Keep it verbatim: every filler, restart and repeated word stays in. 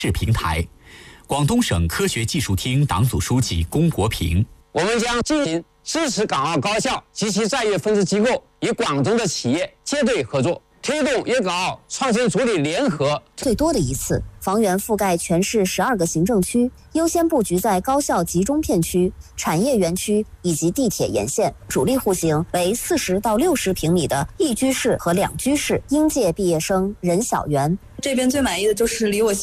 制平台。广东省科学技术厅党组书记龚国平： 我们将进行支持港澳高校及其在粤分支机构与广东的企业接对合作，推动粤港澳创新主体联合。 最多的一次，房源覆盖全市十二个行政区，优先布局在高校集中片区、产业园区以及地铁沿线。主力户型为四十到六十平米的一居室和两居室，应届毕业生人小园。 这边最满意的就是离我